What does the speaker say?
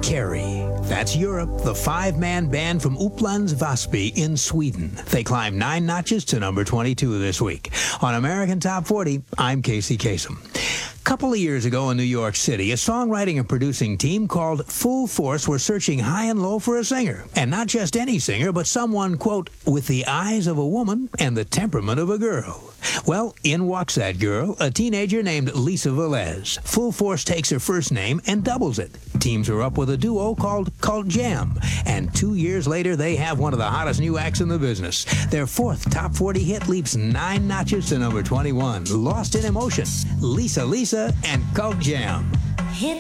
Carey. That's Europe, the five-man band from Upplands Vasby in Sweden. They climbed 9 notches to number 22 this week. On American Top 40, I'm Casey Kasem. Couple of years ago in New York City, a songwriting and producing team called Full Force were searching high and low for a singer. And not just any singer, but someone, quote, with the eyes of a woman and the temperament of a girl. Well, in walks that girl, a teenager named Lisa Velez. Full Force takes her first name and doubles it. Teams her up with a duo called Cult Jam. And 2 years later, they have one of the hottest new acts in the business. Their fourth Top 40 hit leaps 9 notches to number 21. Lost in Emotion. Lisa and Cult Jam.